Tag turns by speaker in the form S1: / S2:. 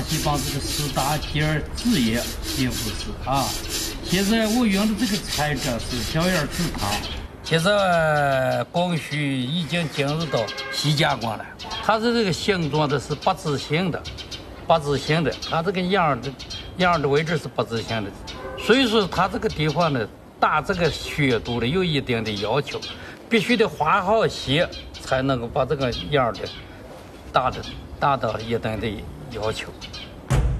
S1: 西方这个四大件纸业并不是啊。现在我用的这个材质是小叶紫檀，其实工序已经进入到细加工了。它是这个形状的是八字形的，它这个样的位置是八字形的，所以说它这个地方呢，打这个削度的有一定的要求，必须得画好线，才能够把这个样的达到一定的要求。